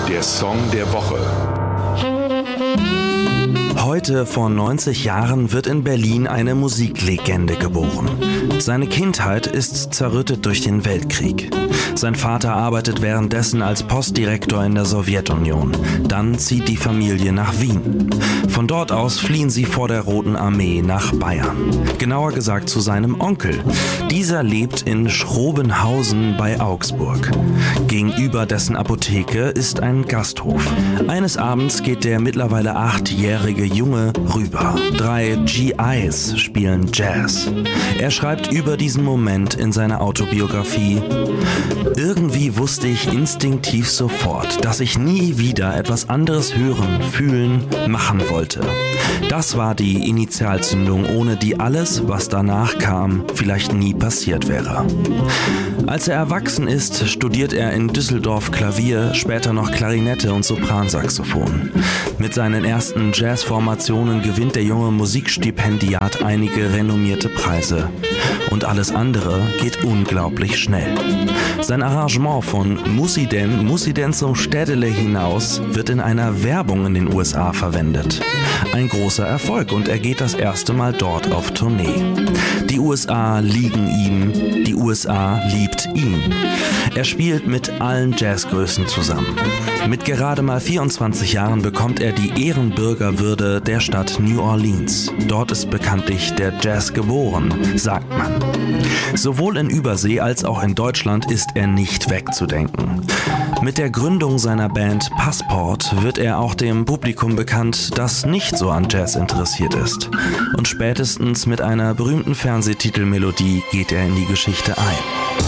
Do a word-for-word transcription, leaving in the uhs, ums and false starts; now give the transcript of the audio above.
Der Song der Woche. Heute vor neunzig Jahren wird in Berlin eine Musiklegende geboren. Seine Kindheit ist zerrüttet durch den Weltkrieg. Sein Vater arbeitet währenddessen als Postdirektor in der Sowjetunion. Dann zieht die Familie nach Wien. Von dort aus fliehen sie vor der Roten Armee nach Bayern. Genauer gesagt zu seinem Onkel. Dieser lebt in Schrobenhausen bei Augsburg. Gegenüber dessen Apotheke ist ein Gasthof. Eines Abends geht der mittlerweile achtjährige Junge rüber. Drei G Is spielen Jazz. Er schreibt über diesen Moment in seiner Autobiografie: Irgendwie wusste ich instinktiv sofort, dass ich nie wieder etwas anderes hören, fühlen, machen wollte. Das war die Initialzündung, ohne die alles, was danach kam, vielleicht nie passiert wäre. Als er erwachsen ist, studiert er in Düsseldorf Klavier, später noch Klarinette und Sopransaxophon. Mit seinen ersten Jazzformationen gewinnt der junge Musikstipendiat einige renommierte Preise. Und alles andere geht unglaublich schnell. Sein Arrangement von Mussi denn, Mussi denn zum Städtele hinaus wird in einer Werbung in den U S A verwendet. Ein großer Erfolg und er geht das erste Mal dort auf Tournee. Die U S A liegen ihm, die U S A liebt ihn. Er spielt mit allen Jazzgrößen zusammen. Mit gerade mal vierundzwanzig Jahren bekommt er die Ehrenbürgerwürde der Stadt New Orleans. Dort ist bekanntlich der Jazz geboren, sagt man. Sowohl in Übersee als auch in Deutschland ist er nicht wegzudenken. Mit der Gründung seiner Band Passport wird er auch dem Publikum bekannt, das nicht so an Jazz interessiert ist. Und spätestens mit einer berühmten Fernsehtitelmelodie geht er in die Geschichte ein.